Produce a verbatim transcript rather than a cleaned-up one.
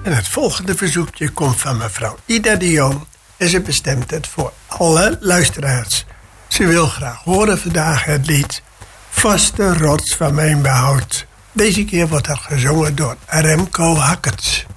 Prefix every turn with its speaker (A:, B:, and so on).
A: En het volgende verzoekje komt van mevrouw Ida de Jong. En ze bestemt het voor alle luisteraars. Ze wil graag horen vandaag het lied Vaste rots van mijn behoud. Deze keer wordt dat gezongen door Remco Hakkerts.